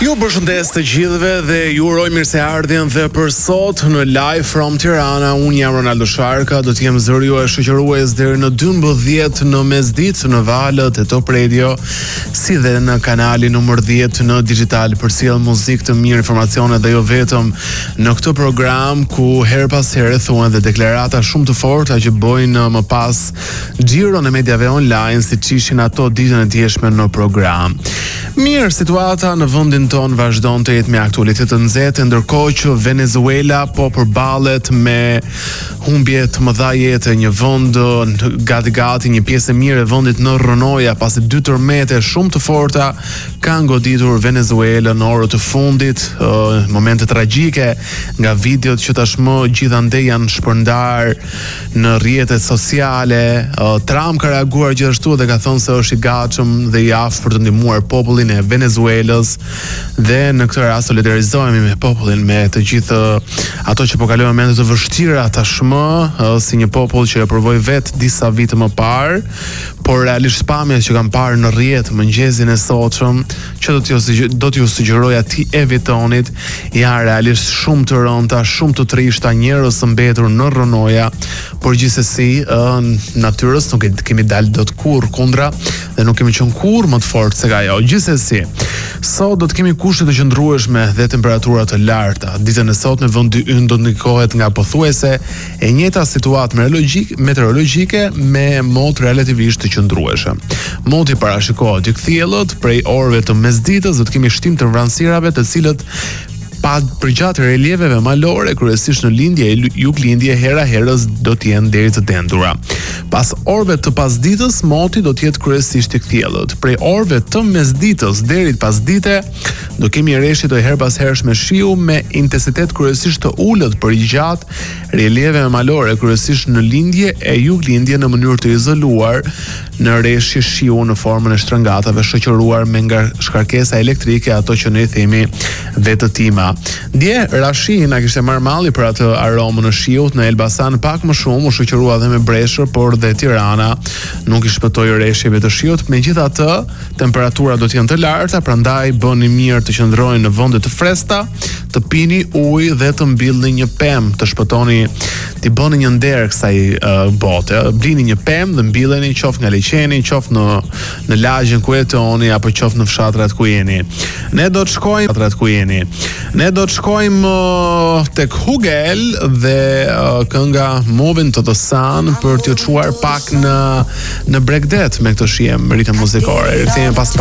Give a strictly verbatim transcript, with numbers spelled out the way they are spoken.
Ju përshëndes të gjithëve dhe ju uroj mirëseardhjen dhe për sot në Live from Tirana. Unë jam Ronaldo Sharka, do të jem zëri juaj shoqërues deri në dymbëdhjetë në mesditë në valët e Top Radio, si dhe në kanalin numër dhjetë në digital, përcjell muzikë të mirë, informacione dhe jo vetëm në këtë program ku her pas here thuhen dhe deklarata shumë të forta që bojnë më pas xhiron e mediave online, siç ishin ato ditën e djeshme në program. Mirë, situata në vendin ton vazhdon të jetë me aktualitet të nxehtë, ndërkohë që Venezuela po përballet me humbje të mëdha jetë, një vend gati-gati, një pjesë e mirë e vendit në rrënoja pasi dy tërmete shumë të forta kanë goditur Venezuela në orët të fundit, uh, momente tragjike nga videot që tashmë gjithandej janë shpërndar në rrjetet sociale. Uh, Trump ka reaguar gjithashtu dhe ka thënë se është i gatshëm dhe i aftë për të ndihmuar popullin e Venezuelës, dhe në këtë rast solidarizohemi me popullin, me të gjithë ato që po kalojnë momente të vështira tashmë, si një popull që e provoi vetë disa vite më parë, por realisht pamjet që kam parë në rrjet mëngjesin e sotshëm, që do t'ju do t'ju sugjeroja ti evitonit, janë realisht shumë të rënda, shumë të trishta, njerëz të mbetur në rrënoja, por gjithsesi natyrës nuk e kemi dalë dot kurrë kundra dhe nuk kemi qenë kurrë më të fortë se ajo. Gjithsesi, sot do të kemi kushte të qëndrueshme dhe temperatura të larta. Ditën e sotme vendi ynë do të ndikohet nga pothuajse e njëjta situatë meteorologjike, meteorologjike me mod relativisht të qëndrueshëm. Moti parashikohet të kthjellët prej orëve të mesditës, do të kemi shtim të vranësirave, të cilët pa përgjatë relieveve malore, kryesisht në lindje e juglindje, hera herës do të jenë deri të dendura. Pas orëve të pasditës, moti do të jetë kryesisht i kthjellët. Prej orëve të mesditës deri pasdite, do kemi rreshje të her pas hershme shiu me intensitet kryesisht të ulët për i gjatë, relieveve malore kryesisht në lindje e juglindje në mënyrë të izoluar, në rreshje shiu në formën e shtrëngatave shoqëruar me nga shkarkesa elektrike, ato që ne i themi vetëtima. Dje Rashi na kishte marrë malli për atë aromën e shiut, në Elbasan pak më shumë u shoqërua dhe me breshër, por dhe Tirana nuk i shpëtoi rreshjeve të shiut. Megjithatë, temperaturat do të jenë të larta, prandaj bëni mirë të qëndroni në vende të freskëta, të pini ujë dhe të mbillni një pemë, të shpëtoni, t'i bëni një nder kësaj uh, bote, blini një pemë dhe mbilleni, qoftë nga liçeni, qoftë në në lagjen ku jetoni apo qoftë në fshatrat ku jeni. Ne do të shkojmë fshatrat ku jeni. Ne do të shkojmë uh, tek Hugel dhe uh, kënga Moving to the Sun për t'ju çuar pak në në Bregdet me këtë shihem ritëm muzikore. Rikthehemi pas